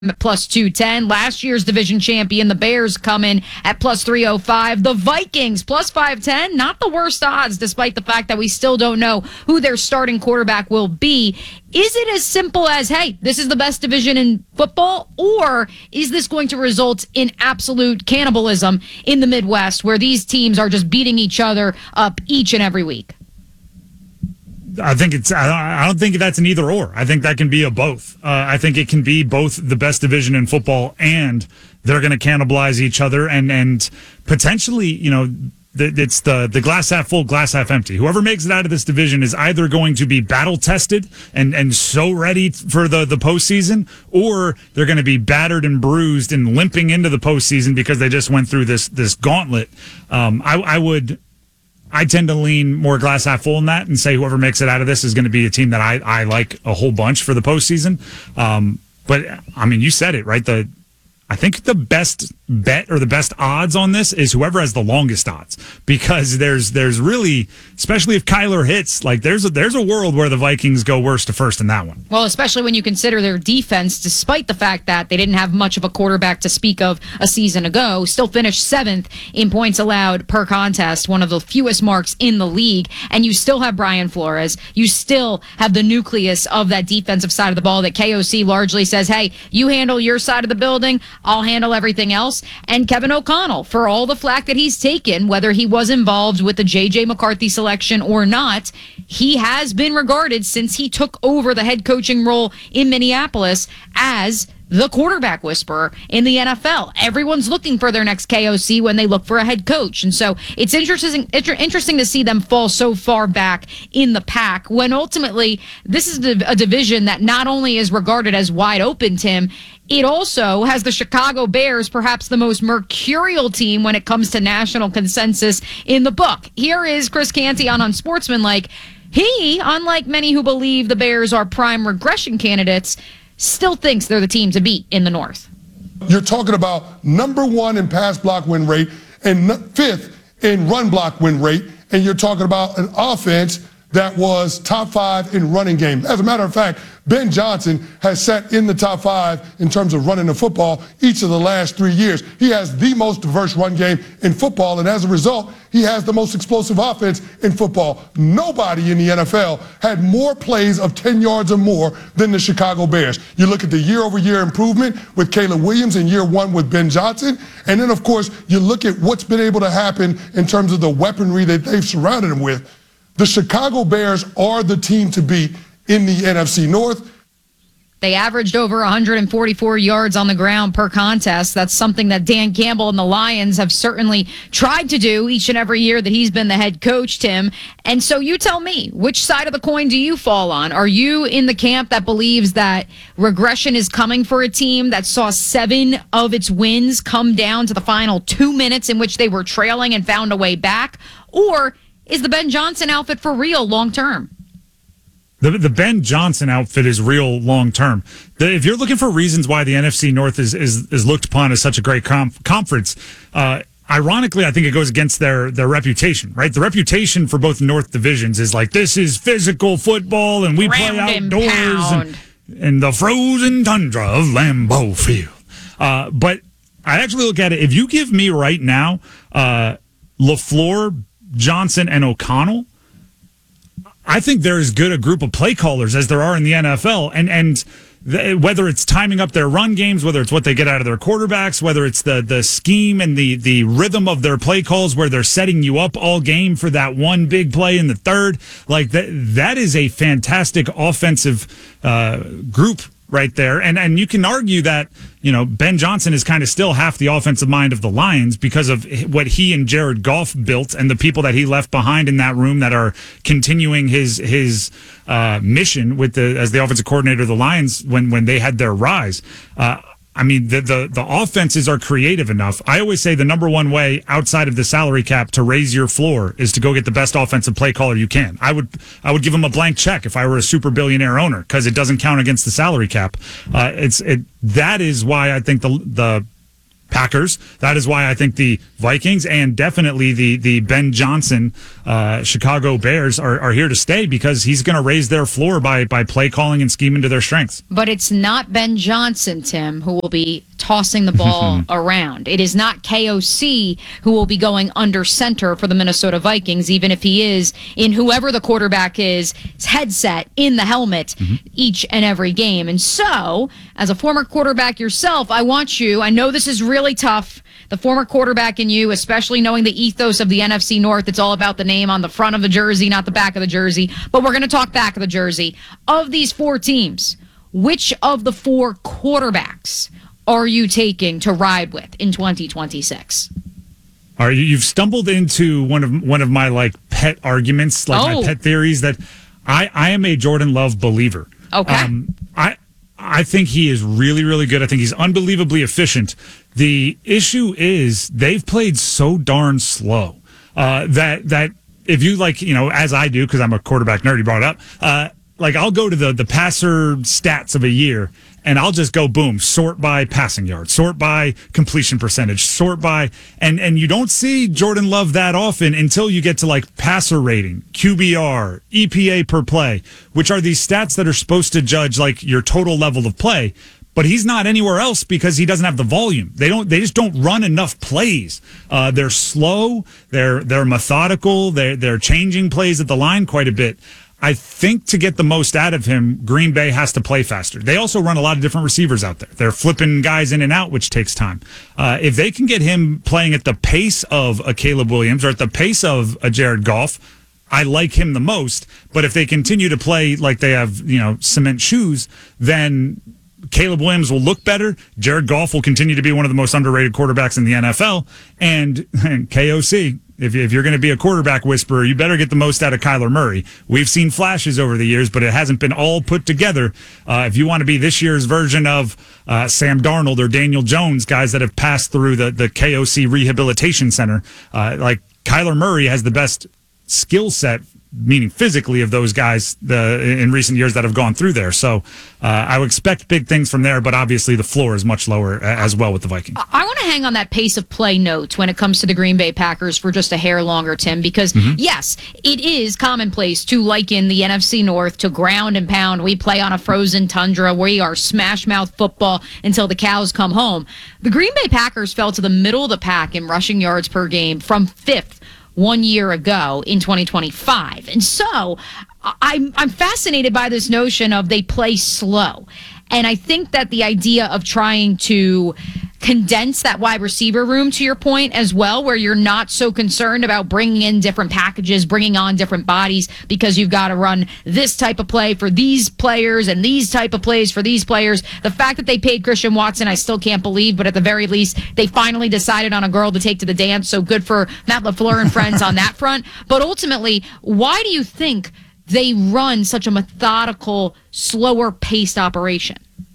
at plus 210. Last year's division champion, the Bears, come in at plus 305. The Vikings, plus 510. Not the worst odds, despite the fact that we still don't know who their starting quarterback will be. Is it as simple as, hey, this is the best division in football? Or is this going to result in absolute cannibalism in the Midwest, where these teams are just beating each other up each and every week? I don't think that's an either or. I think that can be a both. I think it can be both the best division in football and they're going to cannibalize each other and potentially, it's the glass half full, glass half empty. Whoever makes it out of this division is either going to be battle tested and so ready for the postseason, or they're going to be battered and bruised and limping into the postseason because they just went through this gauntlet. I tend to lean more glass half full in that and say whoever makes it out of this is going to be a team that I like a whole bunch for the postseason. But I mean, you said it, right? I think the best bet or the best odds on this is whoever has the longest odds, because there's really, especially if Kyler hits, like there's a world where the Vikings go worst to first in that one. Well, especially when you consider their defense, despite the fact that they didn't have much of a quarterback to speak of a season ago, still finished 7th in points allowed per contest, one of the fewest marks in the league. And you still have Brian Flores. You still have the nucleus of that defensive side of the ball that KOC largely says, hey, you handle your side of the building, I'll handle everything else. And Kevin O'Connell, for all the flack that he's taken, whether he was involved with the J.J. McCarthy selection or not, he has been regarded since he took over the head coaching role in Minneapolis as the quarterback whisperer in the NFL. Everyone's looking for their next KOC when they look for a head coach. And so it's interesting to see them fall so far back in the pack when ultimately this is a division that not only is regarded as wide open, Tim, it also has the Chicago Bears, perhaps the most mercurial team when it comes to national consensus in the book. Here is Chris Canty on Unsportsmanlike. He, unlike many who believe the Bears are prime regression candidates, still thinks they're the team to beat in the North. You're talking about number 1 in pass block win rate and 5th in run block win rate, and you're talking about an offense that was top 5 in running game. As a matter of fact, Ben Johnson has sat in the top 5 in terms of running the football each of the last 3 years. He has the most diverse run game in football, and as a result, he has the most explosive offense in football. Nobody in the NFL had more plays of 10 yards or more than the Chicago Bears. You look at the year-over-year improvement with Caleb Williams in year 1 with Ben Johnson, and then, of course, you look at what's been able to happen in terms of the weaponry that they've surrounded him with. The Chicago Bears are the team to beat in the NFC North. They averaged over 144 yards on the ground per contest. That's something that Dan Campbell and the Lions have certainly tried to do each and every year that he's been the head coach, Tim. And so you tell me, which side of the coin do you fall on? Are you in the camp that believes that regression is coming for a team that saw 7 of its wins come down to the final 2 minutes in which they were trailing and found a way back? Or is the Ben Johnson outfit for real long term? The Ben Johnson outfit is real long term. If you're looking for reasons why the NFC North is looked upon as such a great conference, ironically, I think it goes against their reputation, right? The reputation for both North divisions is like, this is physical football and we play outdoors and the frozen tundra of Lambeau Field. But I actually look at it, if you give me right now LaFleur, Johnson, and O'Connell, I think they're as good a group of play callers as there are in the NFL. And whether it's timing up their run games, whether it's what they get out of their quarterbacks, whether it's the scheme and the rhythm of their play calls where they're setting you up all game for that one big play in the third, like that is a fantastic offensive group right there. And you can argue that, Ben Johnson is kind of still half the offensive mind of the Lions because of what he and Jared Goff built and the people that he left behind in that room that are continuing his mission as the offensive coordinator of the Lions when they had their rise. I mean, the offenses are creative enough. I always say the number one way outside of the salary cap to raise your floor is to go get the best offensive play caller you can. I would give him a blank check if I were a super billionaire owner because it doesn't count against the salary cap. That is why I think Packers. That is why I think the Vikings and definitely the Ben Johnson Chicago Bears are here to stay, because he's going to raise their floor by play calling and scheming to their strengths. But it's not Ben Johnson, Tim, who will be tossing the ball around. It is not KOC who will be going under center for the Minnesota Vikings, even if he is in whoever the quarterback is, headset in the helmet each and every game. And so, as a former quarterback yourself, I want you, I know this is really tough, the former quarterback in you, especially knowing the ethos of the NFC North, it's all about the name on the front of the jersey, not the back of the jersey. But we're going to talk back of the jersey. Of these four teams, which of the four quarterbacks are you taking to ride with in 2026? All right, you've stumbled into one of my like pet arguments, like my pet theories, that I am a Jordan Love believer. Okay. I think he is really, really good. I think he's unbelievably efficient. The issue is they've played so darn slow that if you like, as I do, because I'm a quarterback nerd, you brought it up, like I'll go to the passer stats of a year, and I'll just go, boom, sort by passing yards, sort by completion percentage, sort by, and you don't see Jordan Love that often until you get to like passer rating, QBR, EPA per play, which are these stats that are supposed to judge like your total level of play. But he's not anywhere else because he doesn't have the volume. They just don't run enough plays. They're slow. They're methodical. They're changing plays at the line quite a bit. I think to get the most out of him, Green Bay has to play faster. They also run a lot of different receivers out there. They're flipping guys in and out, which takes time. If they can get him playing at the pace of a Caleb Williams or at the pace of a Jared Goff, I like him the most. But if they continue to play like they have, cement shoes, then Caleb Williams will look better. Jared Goff will continue to be one of the most underrated quarterbacks in the NFL. And KOC, if you're going to be a quarterback whisperer, you better get the most out of Kyler Murray. We've seen flashes over the years, but it hasn't been all put together. If you want to be this year's version of Sam Darnold or Daniel Jones, guys that have passed through the KOC Rehabilitation Center, like Kyler Murray has the best skill set, meaning physically, of those guys in recent years that have gone through there. So I would expect big things from there, but obviously the floor is much lower as well with the Vikings. I want to hang on that pace of play note when it comes to the Green Bay Packers for just a hair longer, Tim, because yes, it is commonplace to liken the NFC North to ground and pound. We play on a frozen tundra. We are smash mouth football until the cows come home. The Green Bay Packers fell to the middle of the pack in rushing yards per game from fifth 1 year ago in 2025. And so I'm fascinated by this notion of they play slow. And I think that the idea of trying to condense that wide receiver room, to your point as well, where you're not so concerned about bringing in different packages, bringing on different bodies, because you've got to run this type of play for these players and these type of plays for these players. The fact that they paid Christian Watson, I still can't believe, but at the very least, they finally decided on a girl to take to the dance. So good for Matt LaFleur and friends on that front. But ultimately, why do you think they run such a methodical, slower paced operation?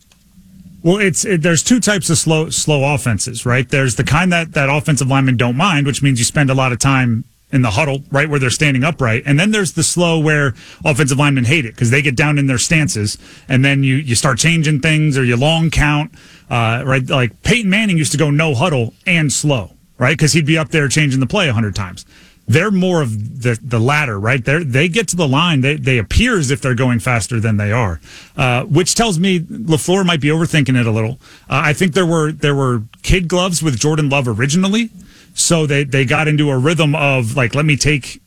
Well, there's two types of slow offenses, right? There's the kind that offensive linemen don't mind, which means you spend a lot of time in the huddle, right, where they're standing upright. And then there's the slow where offensive linemen hate it because they get down in their stances, and then you start changing things or you long count, right? Like Peyton Manning used to go no huddle and slow, right? Because he'd be up there changing the play 100 times. They're more of the latter, right? They get to the line. They appear as if they're going faster than they are, which tells me LaFleur might be overthinking it a little. I think there were kid gloves with Jordan Love originally, so they got into a rhythm of like, let me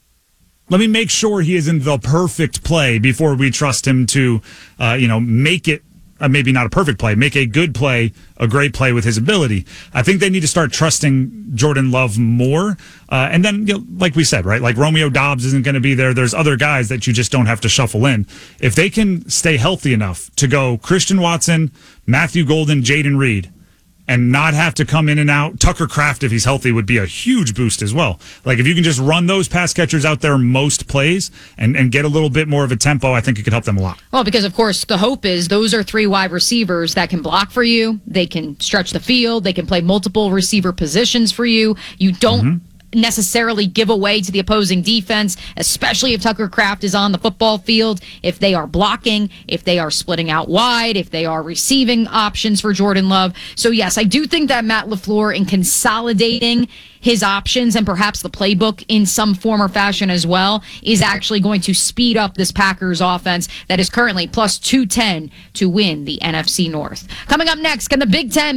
make sure he is in the perfect play before we trust him to, make it. Maybe not a perfect play, make a good play, a great play with his ability. I think they need to start trusting Jordan Love more. And then, like we said, right, like Romeo Doubs isn't going to be there. There's other guys that you just don't have to shuffle in. If they can stay healthy enough to go Christian Watson, Matthew Golden, Jaden Reed, and not have to come in and out. Tucker Kraft, if he's healthy, would be a huge boost as well. Like, if you can just run those pass catchers out there most plays and get a little bit more of a tempo, I think it could help them a lot. Well, because, of course, the hope is those are three wide receivers that can block for you. They can stretch the field. They can play multiple receiver positions for you. You don't necessarily give away to the opposing defense, especially if Tucker Kraft is on the football field, if they are blocking, if they are splitting out wide, if they are receiving options for Jordan Love. So yes, I do think that Matt LaFleur, in consolidating his options and perhaps the playbook in some form or fashion as well, is actually going to speed up this Packers offense that is currently plus 210 to win the NFC North. Coming up next, can the Big Ten